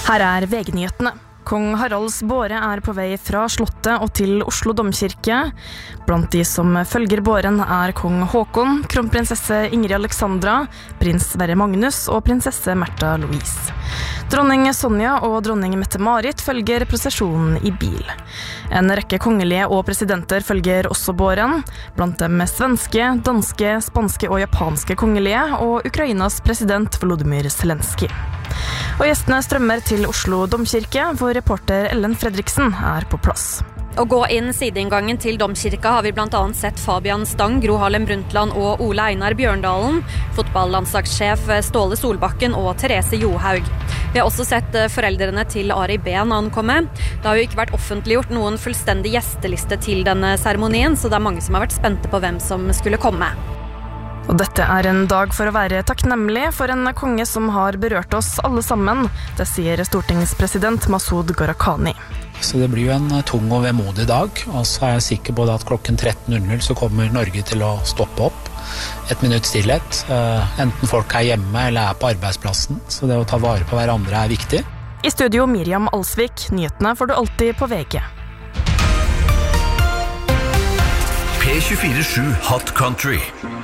Her VG-nyhetene. Kong Haralds båre på vei fra slottet og til Oslo domkirke. Blant de som følger båren kong Håkon, kronprinsesse Ingrid Alexandra, prins Sverre Magnus og prinsesse Märtha Louise. Dronning Sonja og dronning Mette-Marit følger prosesjonen i bil. En rekke kongelige og presidenter følger også båren, blant dem svenske, danske, spanske og japanske kongelige, og Ukrainas president Volodymyr Zelenskyj. Og gjestene strømmer til Oslo domkirke, hvor reporter Ellen Fredriksen på plass. Å gå inn sideinngangen til domkirka har vi blant annet sett Fabian Stang, Gro Harlem Brundtland og Ole Einar Bjørndalen, fotballandslagssjef Ståle Solbakken og Therese Johaug. Vi har også sett foreldrene til Ari Behn ankomme. Det har jo ikke vært offentliggjort noen fullstendig gjesteliste til denne seremonien, så det mange som har vært spente på hvem som skulle komme. Og dette en dag for å være takknemlig for en konge som har berørt oss alle sammen. Det sier stortingspresident Masud Gharahkhani. Så det blir jo en tung og vemodig dag, og så jeg sikker på at klokken 13.00 så kommer Norge til å stoppe opp. 1 minutt stillhet, enten folk hjemme eller på arbeidsplassen. Så det å ta vare på hverandre viktig. I studio Miriam Alsvik, nyhetene får du alltid på VG. P24/7 Hot Country.